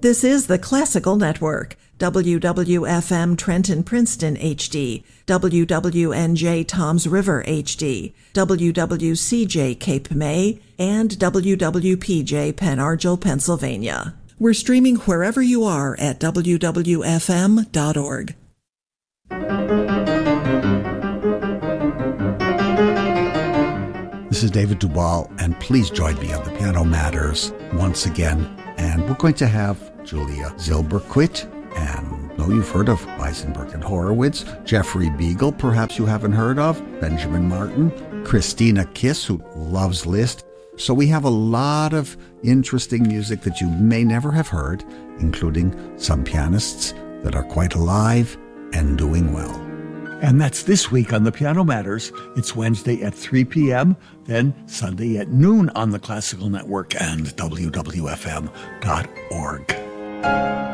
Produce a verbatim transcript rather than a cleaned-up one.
This is the Classical Network, W W F M Trenton Princeton H D, W W N J Toms River H D, W W C J Cape May, and W W P J Pen Argyl, Pennsylvania. We're streaming wherever you are at w w f m dot org. This is David Duval, and please join me on the Piano Matters once again. And we're going to have Julia Zilberquit, and no, you've heard of Weisenberg and Horowitz, Jeffrey Beagle, perhaps you haven't heard of, Benjamin Martin, Christina Kiss, who loves Liszt. So we have a lot of interesting music that you may never have heard, including some pianists that are quite alive and doing well. And that's this week on the Piano Matters. It's Wednesday at three p.m., then Sunday at noon on the Classical Network and w w f m dot org.